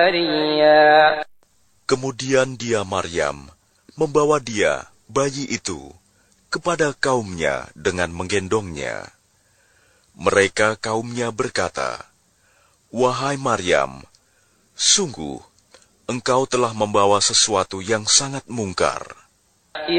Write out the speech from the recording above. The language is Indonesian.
Kemudian dia Maryam membawa dia, bayi itu, kepada kaumnya dengan menggendongnya. Mereka kaumnya berkata, "Wahai Maryam, sungguh engkau telah membawa sesuatu yang sangat mungkar.